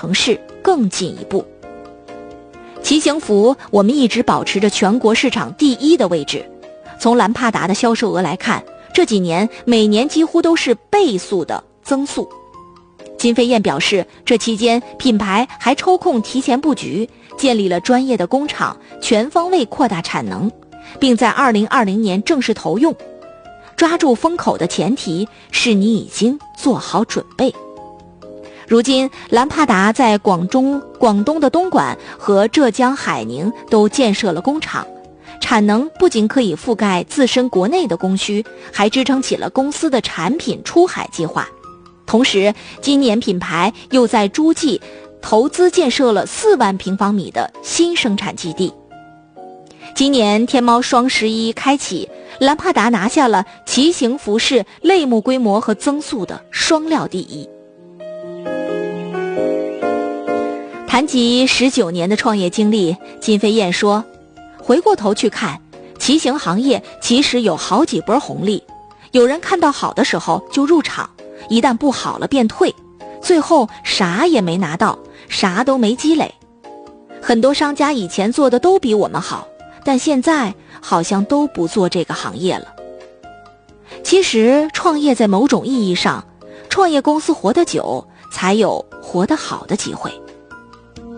城市更进一步。骑行服我们一直保持着全国市场第一的位置，从兰帕达的销售额来看，这几年每年几乎都是倍速的增速。金飞燕表示，这期间品牌还抽空提前布局，建立了专业的工厂，全方位扩大产能，并在2020年正式投用。抓住风口的前提是你已经做好准备。如今兰帕达在广东的东莞和浙江海宁都建设了工厂，产能不仅可以覆盖自身国内的供需，还支撑起了公司的产品出海计划。同时今年品牌又在诸暨投资建设了4万平方米的新生产基地。今年天猫双11开启，兰帕达拿下了骑行服饰类目规模和增速的双料第一。谈及19年的创业经历，金飞燕说，回过头去看，骑行行业其实有好几波红利，有人看到好的时候就入场，一旦不好了便退，最后啥也没拿到，啥都没积累。很多商家以前做的都比我们好，但现在好像都不做这个行业了。其实创业在某种意义上，创业公司活得久，才有活得好的机会。